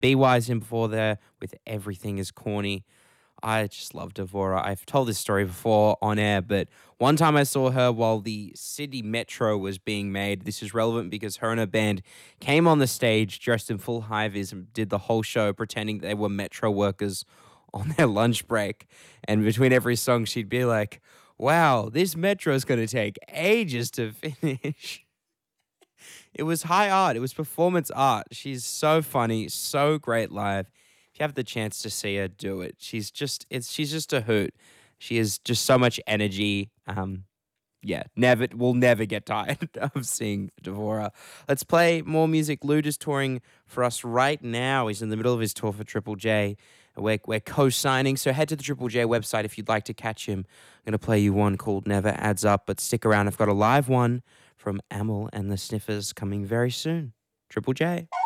Be Wise in before there with Everything is Corny. I just love Devora. I've told this story before on air, but one time I saw her while the Sydney Metro was being made. This is relevant because her and her band came on the stage dressed in full high vis and did the whole show pretending they were Metro workers on their lunch break. And between every song, she'd be like, wow, this Metro is going to take ages to finish. It was high art. It was performance art. She's so funny, so great live. If you have the chance to see her, do it. She's just a hoot. She has just so much energy. Yeah, never will never get tired of seeing Devora. Let's play more music. Lude is touring for us right now. He's in the middle of his tour for Triple J. We're co-signing, so head to the Triple J website if you'd like to catch him. I'm going to play you one called Never Adds Up, but stick around. I've got a live one from Amel and the Sniffers coming very soon. Triple J.